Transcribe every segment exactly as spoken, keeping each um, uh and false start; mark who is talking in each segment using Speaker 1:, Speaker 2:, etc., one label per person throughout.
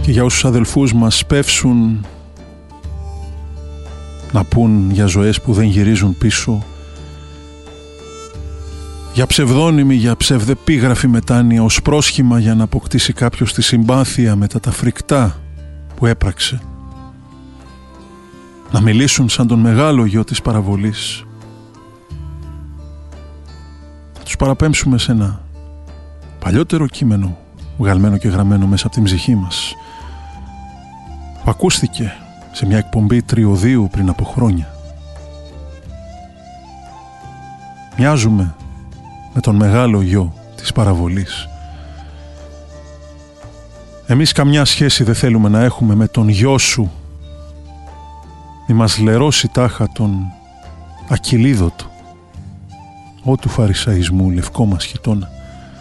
Speaker 1: και για όσους αδελφούς μας πεύσουν να πούν για ζωές που δεν γυρίζουν πίσω, για ψευδόνυμη, για ψευδεπίγραφη μετάνοια ως πρόσχημα για να αποκτήσει κάποιος τη συμπάθεια μετά τα φρικτά που έπραξε, να μιλήσουν σαν τον μεγάλο γιο της παραβολής, να τους παραπέμψουμε σε ένα παλιότερο κείμενο βγαλμένο και γραμμένο μέσα από την ψυχή μας, που ακούστηκε σε μια εκπομπή τριωδίου πριν από χρόνια. Μοιάζουμε με τον μεγάλο γιο της παραβολής. Εμείς καμιά σχέση δεν θέλουμε να έχουμε με τον γιο σου. Μη μας λερώσει τάχα τον ακυλίδωτο, ό του φαρισαϊσμού λευκό μας χιτώνα.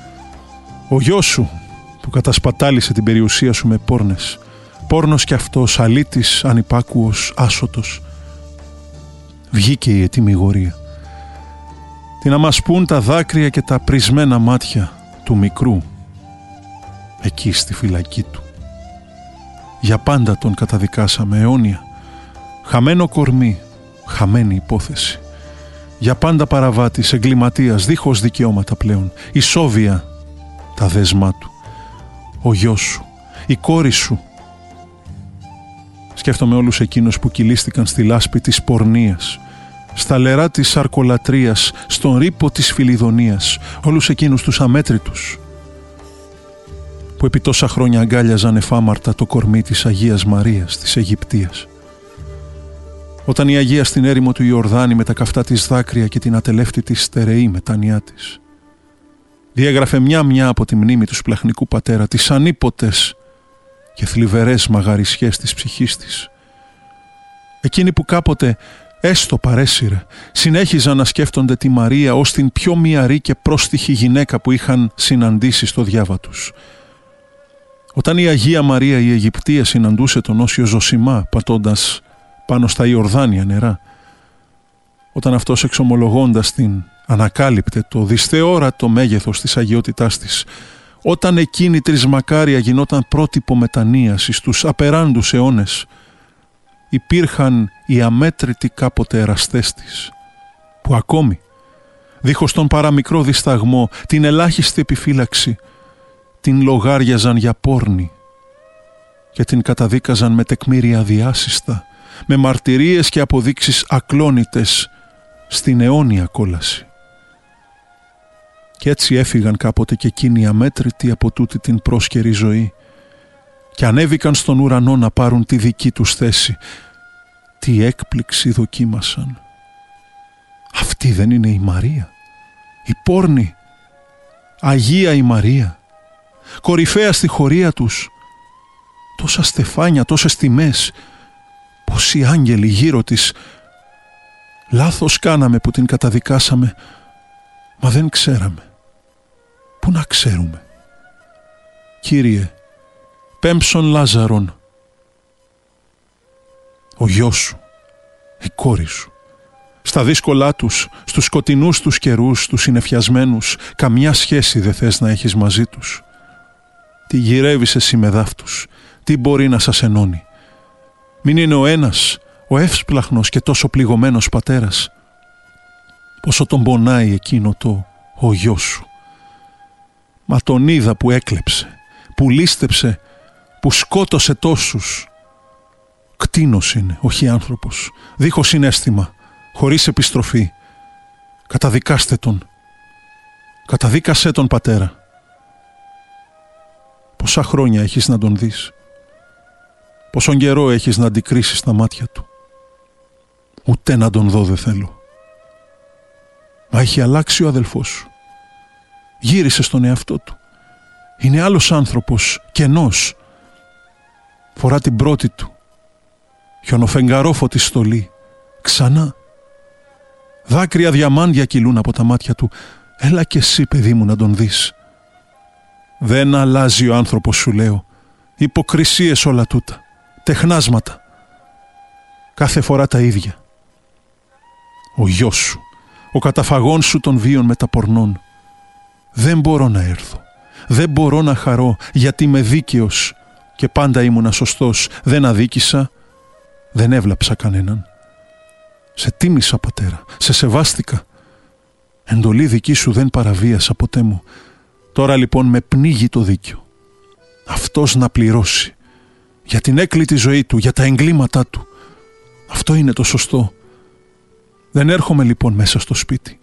Speaker 1: Ο γιος σου που κατασπατάλησε την περιουσία σου με πόρνες, πόρνος κι αυτός, αλήτης, ανυπάκουος, άσωτος. Βγήκε η ετοιμιγορία. Τι να μας πούν τα δάκρυα και τα πρισμένα μάτια του μικρού εκεί στη φυλακή του. Για πάντα τον καταδικάσαμε αιώνια. Χαμένο κορμί, χαμένη υπόθεση. Για πάντα παραβάτης, εγκληματίας, δίχως δικαιώματα πλέον. Ισόβια τα δέσμά του. Ο γιος σου, η κόρη σου. Σκέφτομαι όλους εκείνους που κυλίστηκαν στη λάσπη της πορνείας, στα λερά της σαρκολατρίας, στον ρήπο της φιλιδονίας, όλους εκείνους τους αμέτρητους που επί τόσα χρόνια αγκάλιαζαν εφάμαρτα το κορμί της Αγίας Μαρίας της Αιγυπτίας. Όταν η Αγία στην έρημο του Ιορδάνη με τα καυτά της δάκρυα και την ατελεύτητη στερεή μετάνοιά της διέγραφε μια-μια από τη μνήμη του σπλαχνικού πατέρα τις ανίποτες και θλιβερές μαγαρισιές της ψυχής της. Εκείνοι που κάποτε έστω παρέσυρε συνέχιζαν να σκέφτονται τη Μαρία ως την πιο μυαρή και πρόστιχη γυναίκα που είχαν συναντήσει στο διάβα τους. Όταν η Αγία Μαρία η Αιγυπτία συναντούσε τον Όσιο Ζωσιμά πατώντας πάνω στα Ιορδάνια νερά, όταν αυτός εξομολογώντας την ανακάλυπτε το δυσθεόρατο μέγεθος της αγιότητάς της, όταν εκείνη τρισμακάρια γινόταν πρότυπο μετανοίας εις τους απεράντους αιώνες, υπήρχαν οι αμέτρητοι κάποτε εραστές της, που ακόμη, δίχως τον παραμικρό δισταγμό, την ελάχιστη επιφύλαξη, την λογάριαζαν για πόρνη και την καταδίκαζαν με τεκμήρια αδιάσυστα, με μαρτυρίες και αποδείξεις ακλόνητες στην αιώνια κόλαση. Και έτσι έφυγαν κάποτε και εκείνοι αμέτρητοι από τούτη την πρόσκαιρη ζωή και ανέβηκαν στον ουρανό να πάρουν τη δική τους θέση. Τι έκπληξη δοκίμασαν. Αυτή δεν είναι η Μαρία, η πόρνη, Αγία η Μαρία, κορυφαία στη χωρία τους, τόσα στεφάνια, τόσες τιμές, πόσοι άγγελοι γύρω της. Λάθος κάναμε που την καταδικάσαμε, μα δεν ξέραμε. Πού να ξέρουμε. Κύριε, πέμψον Λάζαρον, ο γιος σου, η κόρη σου, στα δύσκολά τους, στους σκοτεινούς τους καιρούς, τους συννεφιασμένους, καμιά σχέση δεν θες να έχεις μαζί τους. Τι γυρεύεις εσύ με δάφτους, τι μπορεί να σας ενώνει. Μην είναι ο ένας, ο εύσπλαχνος και τόσο πληγωμένος πατέρας. Πόσο τον πονάει εκείνο το ο γιος σου. Μα τον είδα που έκλεψε, που λίστεψε, που σκότωσε τόσους. Κτήνος είναι, όχι άνθρωπος, δίχως συναίσθημα, χωρίς επιστροφή. Καταδικάστε τον. Καταδίκασέ τον πατέρα. Πόσα χρόνια έχεις να τον δεις. Πόσον καιρό έχεις να αντικρίσεις τα μάτια του. Ούτε να τον δω δεν θέλω. Μα έχει αλλάξει ο αδελφός σου. Γύρισε στον εαυτό του. Είναι άλλος άνθρωπος, κενός. Φορά την πρώτη του χιονοφεγγαρόφωτη στολή. Ξανά. Δάκρυα διαμάντια κυλούν από τα μάτια του. Έλα κι εσύ, παιδί μου, να τον δεις. Δεν αλλάζει ο άνθρωπος, σου λέω. Υποκρισίες όλα τούτα. Τεχνάσματα. Κάθε φορά τα ίδια. Ο γιος σου, ο καταφαγών σου των βίων μεταπορνών. Δεν μπορώ να έρθω. Δεν μπορώ να χαρώ, γιατί είμαι δίκαιος. και πάντα ήμουνα σωστός, δεν αδίκησα, δεν έβλαψα κανέναν. Σε τίμησα, πατέρα, σε σεβάστηκα. Εντολή δική σου δεν παραβίασα ποτέ μου. Τώρα λοιπόν με πνίγει το δίκιο. Αυτός να πληρώσει για την έκλητη ζωή του, για τα εγκλήματά του. Αυτό είναι το σωστό. Δεν έρχομαι λοιπόν μέσα στο σπίτι.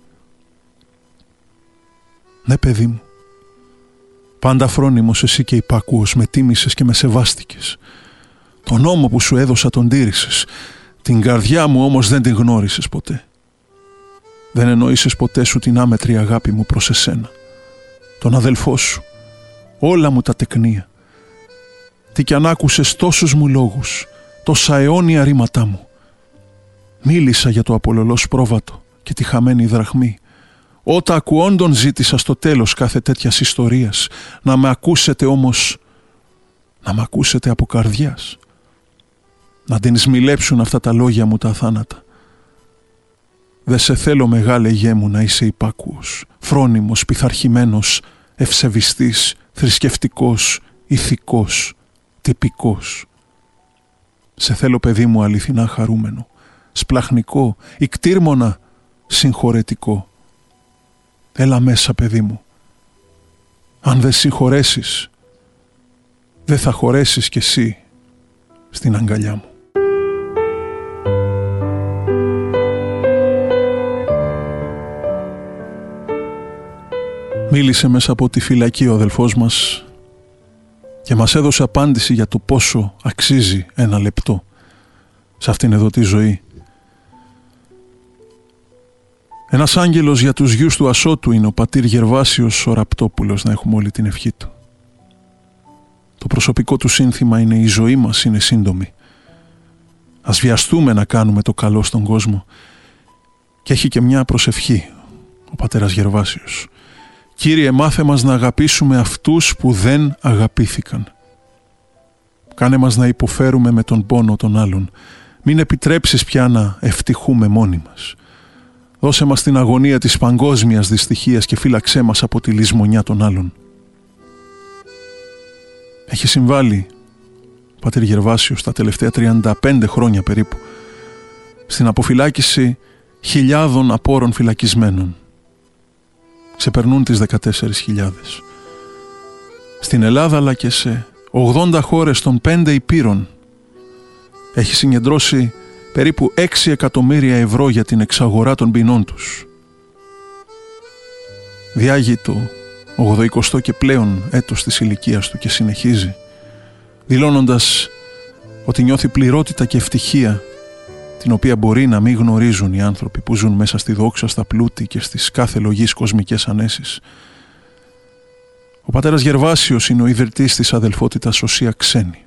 Speaker 1: Ναι, παιδί μου, πάντα φρόνιμος εσύ και υπάκουος, με τίμησες και με σεβάστηκες. Τον νόμο που σου έδωσα τον τήρησες, την καρδιά μου όμως δεν την γνώρισες ποτέ. Δεν εννοείσες ποτέ σου την άμετρη αγάπη μου προς εσένα, τον αδελφό σου, όλα μου τα τεκνία. Τι κι αν άκουσες τόσους μου λόγους, τόσα αιώνια ρήματά μου. Μίλησα για το απολωλός πρόβατο και τη χαμένη δραχμή. Ότα ακουόντων ζήτησα στο τέλος κάθε τέτοιας ιστορίας, να με ακούσετε όμως, να με ακούσετε από καρδιάς. Να την σμιλέψουν αυτά τα λόγια μου τα αθάνατα. Δε σε θέλω, μεγάλε γιέ μου, να είσαι υπάκουος, φρόνιμος, πειθαρχημένος, ευσεβιστής, θρησκευτικός, ηθικός, τυπικός. Σε θέλω, παιδί μου, αληθινά χαρούμενο, σπλαχνικό, ικτήρμονα, συγχωρετικό. Έλα μέσα, παιδί μου. Αν δεν συγχωρέσεις, δεν θα χωρέσεις κι εσύ στην αγκαλιά μου. Μίλησε μέσα από τη φυλακή ο αδελφός μας και μας έδωσε απάντηση για το πόσο αξίζει ένα λεπτό σε αυτήν εδώ τη ζωή. Ένας άγγελος για τους γιους του Ασώτου είναι ο πατήρ Γερβάσιος ο Ραπτόπουλος, να έχουμε όλη την ευχή του. Το προσωπικό του σύνθημα είναι «Η ζωή μας είναι σύντομη. Ας βιαστούμε να κάνουμε το καλό στον κόσμο». Και έχει και μια προσευχή ο πατέρας Γερβάσιος. «Κύριε, μάθε μας να αγαπήσουμε αυτούς που δεν αγαπήθηκαν. Κάνε μας να υποφέρουμε με τον πόνο των άλλων. Μην επιτρέψεις πια να ευτυχούμε μόνοι μας. Δώσε μας την αγωνία της παγκόσμιας δυστυχίας και φύλαξέ μας από τη λησμονιά των άλλων». Έχει συμβάλει ο πατήρ Γερβάσιος τα τελευταία τριάντα πέντε χρόνια περίπου στην αποφυλάκηση χιλιάδων απόρων φυλακισμένων. Ξεπερνούν τις δεκατέσσερις χιλιάδες. Στην Ελλάδα αλλά και σε ογδόντα χώρες των πέντε υπήρων έχει συγκεντρώσει περίπου έξι εκατομμύρια ευρώ για την εξαγορά των ποινών τους. Διάγει το ογδοηκοστό και πλέον έτος της ηλικίας του και συνεχίζει, δηλώνοντας ότι νιώθει πληρότητα και ευτυχία την οποία μπορεί να μην γνωρίζουν οι άνθρωποι που ζουν μέσα στη δόξα, στα πλούτη και στις κάθε λογής κοσμικές ανέσεις. Ο πατέρας Γερβάσιος είναι ο ιδρυτής της αδελφότητας Οσία Ξένη.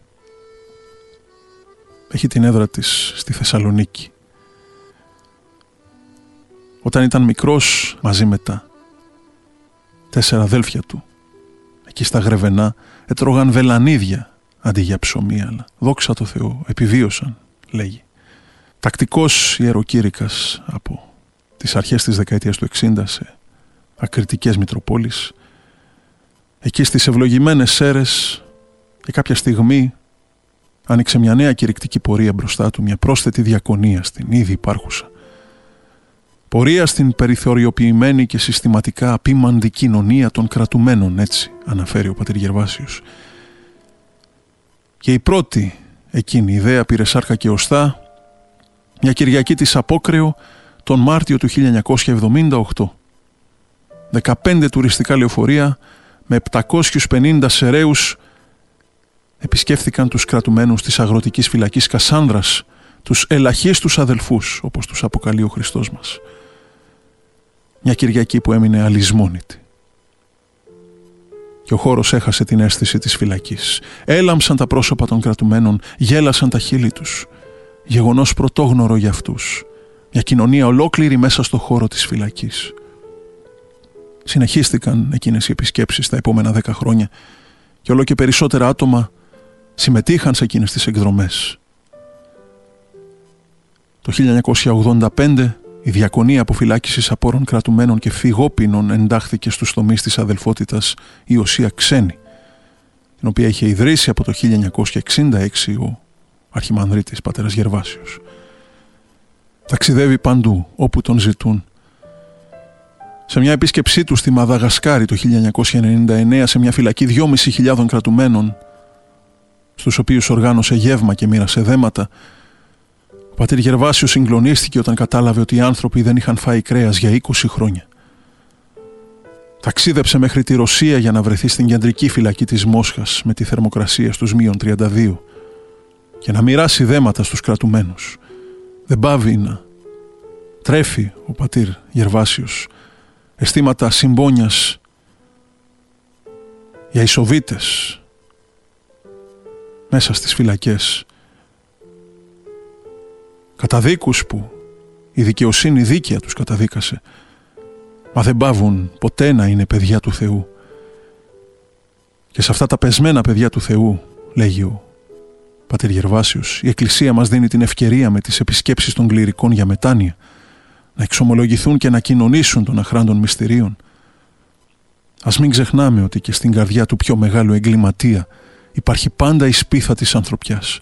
Speaker 1: Έχει την έδρα της στη Θεσσαλονίκη. Όταν ήταν μικρός, μαζί με τα τέσσερα αδέλφια του, εκεί στα Γρεβενά, έτρωγαν βελανίδια αντί για ψωμί, αλλά δόξα τω Θεώ, επιβίωσαν, λέγει. Τακτικός ιεροκήρυκας από τις αρχές της δεκαετίας του εξήντα σε ακριτικές Μητροπόλεις, εκεί στις ευλογημένες Σέρρες, και κάποια στιγμή άνοιξε μια νέα κηρυκτική πορεία μπροστά του, μια πρόσθετη διακονία στην ήδη υπάρχουσα. Πορεία στην περιθωριοποιημένη και συστηματικά απίμαντη κοινωνία των κρατουμένων, έτσι αναφέρει ο πατήρ Γερβάσιος. Και η πρώτη εκείνη ιδέα πήρε σάρκα και οστά μια Κυριακή της Απόκρεο τον Μάρτιο του χίλια εννιακόσια εβδομήντα οκτώ. δεκαπέντε τουριστικά λεωφορεία με επτακόσιους πενήντα σεραίους επισκέφθηκαν τους κρατουμένους της αγροτικής φυλακής Κασάνδρας, τους ελαχίστους αδελφούς, όπως τους αποκαλεί ο Χριστός μας. Μια Κυριακή που έμεινε αλυσμόνητη. Και ο χώρος έχασε την αίσθηση της φυλακής. Έλαμψαν τα πρόσωπα των κρατουμένων, γέλασαν τα χείλη τους. Γεγονός πρωτόγνωρο για αυτούς. Μια κοινωνία ολόκληρη μέσα στο χώρο της φυλακής. Συνεχίστηκαν εκείνες οι επισκέψεις τα επόμενα δέκα χρόνια και όλο και περισσότερα άτομα συμμετείχαν σε εκείνες τις εκδρομές. Το χίλια εννιακόσια ογδόντα πέντε η διακονία αποφυλάκησης απόρων κρατουμένων και φυγόπινων εντάχθηκε στους τομείς της αδελφότητας η Οσία Ξένη. την οποία είχε ιδρύσει από το χίλια εννιακόσια εξήντα έξι ο αρχιμανδρίτης πατέρας Γερβάσιος. Ταξιδεύει παντού όπου τον ζητούν. Σε μια επίσκεψή του στη Μαδαγασκάρη το χίλια εννιακόσια ενενήντα εννέα, σε μια φυλακή δυόμισι χιλιάδων κρατουμένων, στους οποίους οργάνωσε γεύμα και μοίρασε δέματα, ο πατήρ Γερβάσιος συγκλονίστηκε όταν κατάλαβε ότι οι άνθρωποι δεν είχαν φάει κρέας για είκοσι χρόνια. Ταξίδεψε μέχρι τη Ρωσία για να βρεθεί στην κεντρική φυλακή της Μόσχας με τη θερμοκρασία στους μείον τριάντα δύο και να μοιράσει δέματα στους κρατουμένους. Δεν πάβει να τρέφει ο πατήρ Γερβάσιος αισθήματα συμπόνιας για ισοβίτες μέσα στις φυλακές, καταδίκους που η δικαιοσύνη δίκαια τους καταδίκασε, μα δεν πάβουν ποτέ να είναι παιδιά του Θεού. Και σε αυτά τα πεσμένα παιδιά του Θεού, λέγει ο πατήρ Γερβάσιος, η Εκκλησία μας δίνει την ευκαιρία με τις επισκέψεις των κληρικών για μετάνοια να εξομολογηθούν και να κοινωνήσουν των αχράντων μυστηρίων. Ας μην ξεχνάμε ότι και στην καρδιά του πιο μεγάλου εγκληματία υπάρχει πάντα η σπίθα της ανθρωπιάς,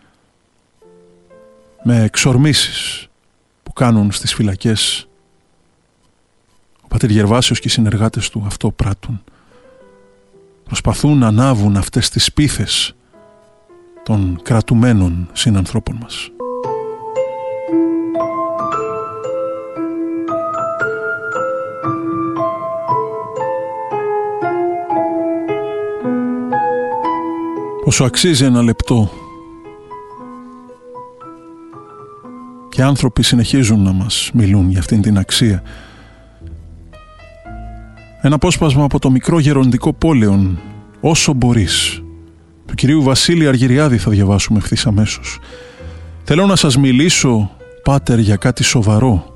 Speaker 1: με εξορμήσεις που κάνουν στις φυλακές. Ο πατήρ Γερβάσιος και οι συνεργάτες του αυτό πράττουν. Προσπαθούν να ανάβουν αυτές τις σπίθες των κρατουμένων συνανθρώπων μας. Πόσο αξίζει ένα λεπτό και άνθρωποι συνεχίζουν να μας μιλούν για αυτήν την αξία. Ένα απόσπασμα από το μικρό γεροντικό πόλεον «Όσο μπορείς» του κυρίου Βασίλη Αργυριάδη θα διαβάσουμε ευθύς αμέσως. Θέλω να σας μιλήσω, πάτερ, για κάτι σοβαρό.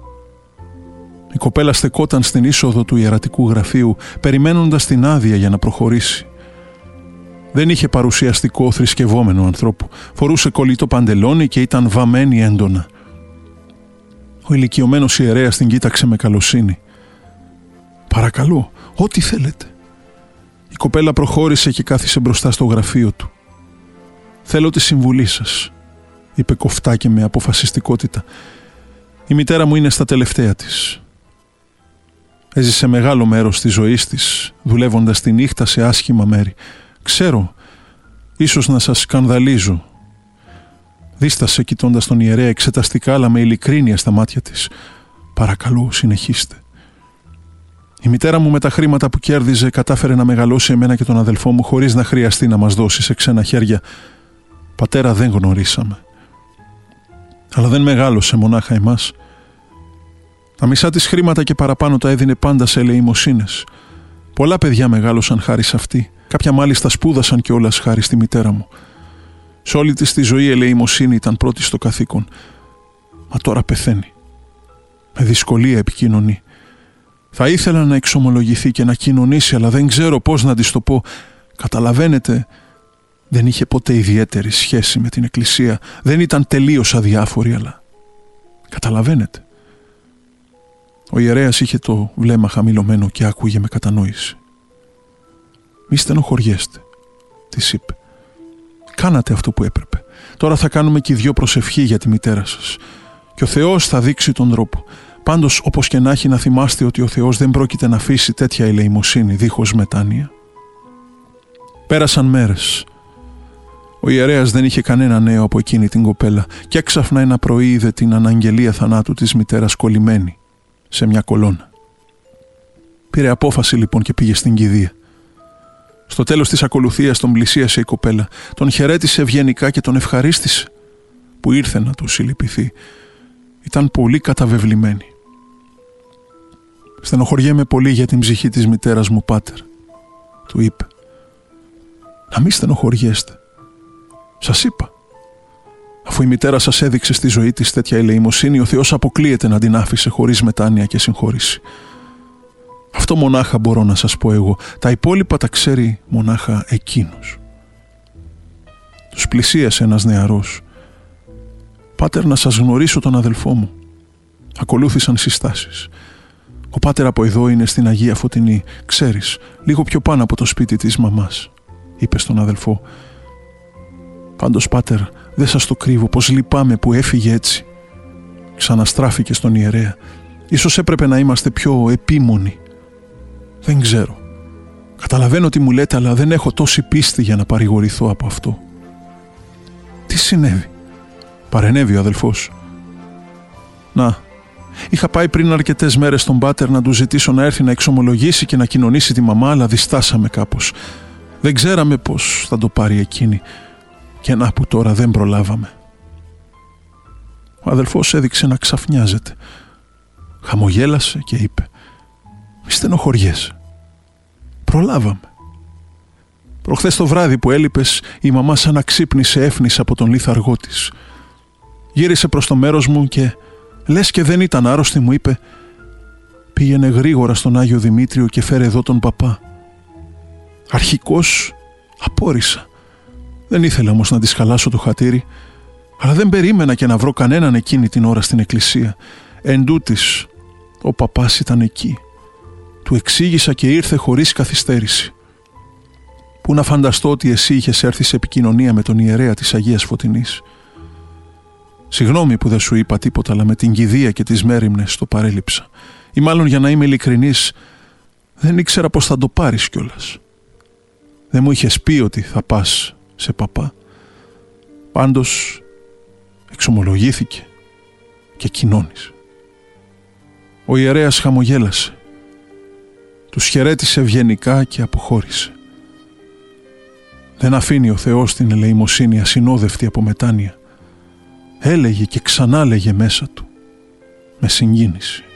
Speaker 1: Η κοπέλα στεκόταν στην είσοδο του ιερατικού γραφείου, περιμένοντας την άδεια για να προχωρήσει. Δεν είχε παρουσιαστικό θρησκευόμενο ανθρώπου. Φορούσε κολλητό παντελόνι και ήταν βαμμένη έντονα. Ο ηλικιωμένος ιερέας την κοίταξε με καλοσύνη. «Παρακαλώ, ό,τι θέλετε». Η κοπέλα προχώρησε και κάθισε μπροστά στο γραφείο του. «Θέλω τη συμβουλή σας», είπε κοφτά και με αποφασιστικότητα. «Η μητέρα μου είναι στα τελευταία της. Έζησε μεγάλο μέρος της ζωής της, δουλεύοντας τη νύχτα σε άσχημα μέρη. Ξέρω, ίσως να σας σκανδαλίζω». Δίστασε κοιτώντας τον ιερέα εξεταστικά, αλλά με ειλικρίνεια στα μάτια της. «Παρακαλώ, συνεχίστε». «Η μητέρα μου με τα χρήματα που κέρδιζε κατάφερε να μεγαλώσει εμένα και τον αδελφό μου χωρίς να χρειαστεί να μας δώσει σε ξένα χέρια. Πατέρα δεν γνωρίσαμε. Αλλά δεν μεγάλωσε μονάχα εμάς. Τα μισά της χρήματα και παραπάνω τα έδινε πάντα σε ελεημοσύνες. Πολλά παιδιά μεγάλωσαν χάρη σε αυτή. Κάποια μάλιστα σπούδασαν κιόλας χάρη στη μητέρα μου. Σε όλη της τη ζωή η ελεημοσύνη ήταν πρώτη στο καθήκον. Μα τώρα πεθαίνει. Με δυσκολία επικοινωνεί. Θα ήθελα να εξομολογηθεί και να κοινωνήσει, αλλά δεν ξέρω πώς να της το πω. Καταλαβαίνετε, δεν είχε ποτέ ιδιαίτερη σχέση με την Εκκλησία. Δεν ήταν τελείως αδιάφορη, αλλά καταλαβαίνετε». Ο ιερέας είχε το βλέμμα χαμηλωμένο και άκουγε με κατανόηση. «Μη στενοχωριέστε», της είπε. «Κάνατε αυτό που έπρεπε. Τώρα θα κάνουμε και οι δυο προσευχή για τη μητέρα σας. Και ο Θεός θα δείξει τον τρόπο. Πάντως, όπως και να έχει, να θυμάστε ότι ο Θεός δεν πρόκειται να αφήσει τέτοια ελεημοσύνη δίχως μετάνοια». Πέρασαν μέρες. Ο ιερέας δεν είχε κανένα νέο από εκείνη την κοπέλα και έξαφνα ένα πρωί είδε την αναγγελία θανάτου της μητέρας κολλημένη σε μια κολόνα. Πήρε απόφαση λοιπόν και πήγε στην κηδεία. Στο τέλος της ακολουθίας τον πλησίασε η κοπέλα, τον χαιρέτησε ευγενικά και τον ευχαρίστησε που ήρθε να του συλληπιθεί. Ήταν πολύ καταβεβλημένη. «Στενοχωριέμαι πολύ για την ψυχή της μητέρας μου, πάτερ», του είπε. «Να μην στενοχωριέστε. Σας είπα. Αφού η μητέρα σας έδειξε στη ζωή της τέτοια ελεημοσύνη, ο Θεός αποκλείεται να την άφησε χωρίς μετάνοια και συγχώρηση. Αυτό μονάχα μπορώ να σας πω εγώ. Τα υπόλοιπα τα ξέρει μονάχα εκείνος». Τους πλησίασε ένας νεαρός. «Πάτερ, να σας γνωρίσω τον αδελφό μου». Ακολούθησαν συστάσεις. «Ο πάτερ από εδώ είναι στην Αγία Φωτεινή, ξέρεις, λίγο πιο πάνω από το σπίτι της μαμάς. είπε στον αδελφό. «Πάντως, πάτερ, δεν σας το κρύβω πως λυπάμαι που έφυγε έτσι». Ξαναστράφηκε στον ιερέα. «Ίσως έπρεπε να είμαστε πιο επίμονοι». «Δεν ξέρω. Καταλαβαίνω τι μου λέτε, αλλά δεν έχω τόση πίστη για να παρηγορηθώ από αυτό». «Τι συνέβη?» Παρενέβη ο αδελφός. «Να, είχα πάει πριν αρκετές μέρες στον πάτερ να του ζητήσω να έρθει να εξομολογήσει και να κοινωνήσει τη μαμά, αλλά διστάσαμε κάπως. Δεν ξέραμε πως θα το πάρει εκείνη. Και να που τώρα δεν προλάβαμε». Ο αδελφός έδειξε να ξαφνιάζεται. Χαμογέλασε και είπε: «Μη στενοχωριέσαι. Προλάβαμε. Προχθές το βράδυ που έλειπες, η μαμά σαν να ξύπνησε έφνης από τον λίθαργό της. Γύρισε προς το μέρος μου και, λες και δεν ήταν άρρωστη, μου είπε: πήγαινε γρήγορα στον Άγιο Δημήτριο και φέρε εδώ τον παπά». Αρχικώς απόρρισα. Δεν ήθελα όμως να της χαλάσω το χατήρι, αλλά δεν περίμενα και να βρω κανέναν εκείνη την ώρα στην εκκλησία. Εν τούτης, ο παπάς ήταν εκεί. Του εξήγησα και ήρθε χωρίς καθυστέρηση. Πού να φανταστώ ότι εσύ είχες έρθει σε επικοινωνία με τον ιερέα της Αγίας Φωτεινής. Συγγνώμη που δεν σου είπα τίποτα, αλλά με την κηδεία και τις μέριμνες το παρέλειψα. Ή μάλλον, για να είμαι ειλικρινής, δεν ήξερα πως θα το πάρεις κιόλας. Δεν μου είχες πει ότι θα πας σε παπά. Πάντως εξομολογήθηκε και κοινώνησε». Ο ιερέας χαμογέλασε. Τους χαιρέτησε ευγενικά και αποχώρησε. Δεν αφήνει ο Θεός την ελεημοσύνη ασυνόδευτη από μετάνοια. Έλεγε και ξανά λέγε μέσα του με συγκίνηση.